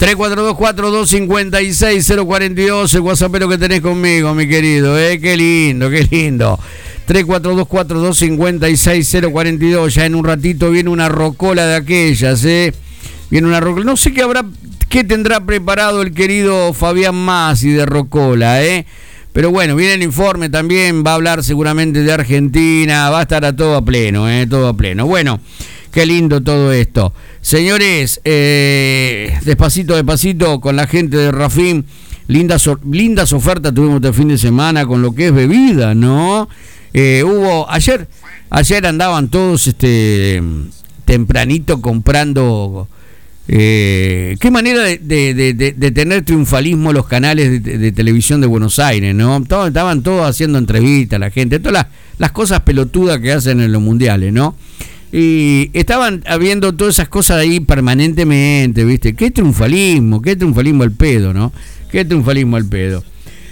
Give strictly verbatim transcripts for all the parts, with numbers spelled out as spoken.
tres cuatro dos cuatro dos cinco seis cero cuatro dos, el WhatsAppero que tenés conmigo, mi querido, eh, qué lindo, qué lindo. tres cuatro dos cuatro dos cinco seis cero cuatro dos, ya en un ratito viene una rocola de aquellas, eh. Viene una rocola, no sé qué habrá, qué tendrá preparado el querido Fabián Massi de rocola, eh. Pero bueno, viene el informe también, va a hablar seguramente de Argentina, va a estar a todo a pleno, eh, todo a pleno. Bueno, qué lindo todo esto. Señores, eh, despacito, despacito, con la gente de Rafim, lindas, lindas ofertas tuvimos este fin de semana con lo que es bebida, ¿no? Eh, hubo, ayer, ayer andaban todos este tempranito comprando. Eh, qué manera de, de, de, de tener triunfalismo los canales de, de televisión de Buenos Aires, ¿no? Estaban, estaban todos haciendo entrevistas, la gente, todas las, las cosas pelotudas que hacen en los mundiales, ¿no? Y estaban habiendo todas esas cosas ahí permanentemente, ¿viste? Qué triunfalismo, qué triunfalismo al pedo, ¿no? Qué triunfalismo al pedo.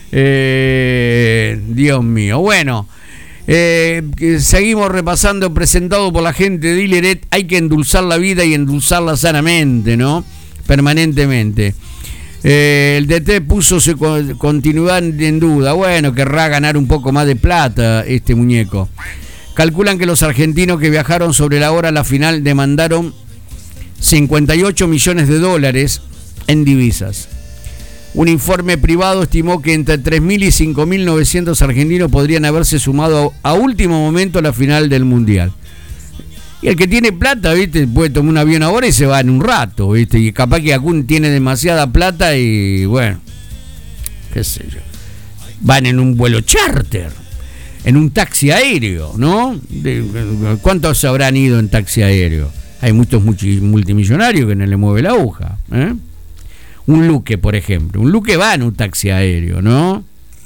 Eh, Dios mío. Bueno, eh, seguimos repasando, presentado por la gente de Ileret. Hay que endulzar la vida y endulzarla sanamente, ¿no? Permanentemente. Eh, el D T puso su continuidad en duda. Bueno, querrá ganar un poco más de plata este muñeco. Calculan que los argentinos que viajaron sobre la hora a la final demandaron cincuenta y ocho millones de dólares en divisas. Un informe privado estimó que entre tres mil y cinco mil novecientos argentinos podrían haberse sumado a, a último momento a la final del Mundial. Y el que tiene plata, ¿viste? Puede tomar un avión ahora y se va en un rato, ¿viste? Y capaz que algún tiene demasiada plata y, bueno, qué sé yo, van en un vuelo charter. En un taxi aéreo, ¿no? ¿Cuántos habrán ido en taxi aéreo? Hay muchos multimillonarios que no le mueve la aguja, ¿eh? Un Luque, por ejemplo. Un Luque va en un taxi aéreo, ¿no?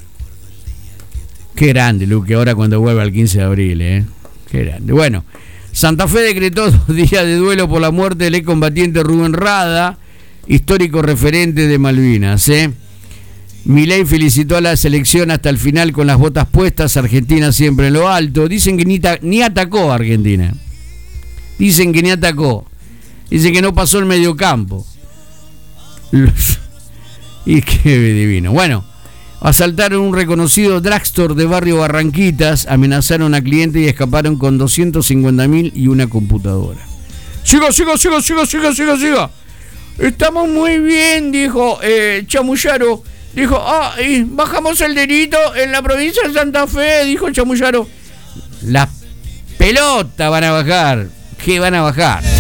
Qué grande, Luque, ahora cuando vuelva el quince de abril, ¿eh? Qué grande. Bueno, Santa Fe decretó dos días de duelo por la muerte del excombatiente Rubén Rada, histórico referente de Malvinas, ¿eh? Milei felicitó a la selección hasta el final con las botas puestas, Argentina siempre en lo alto. Dicen que ni, ta, ni atacó a Argentina. Dicen que ni atacó. Dicen que no pasó el mediocampo. Y qué divino. Bueno, asaltaron un reconocido drugstore de barrio Barranquitas, amenazaron a clientes y escaparon con doscientos cincuenta mil y una computadora. Siga, siga, siga, siga, siga, siga, siga. Estamos muy bien, dijo eh, Chamuyaro. Dijo, ah, y bajamos el delito en la provincia de Santa Fe, dijo Chamuyaro. Las pelotas van a bajar. ¿Qué van a bajar?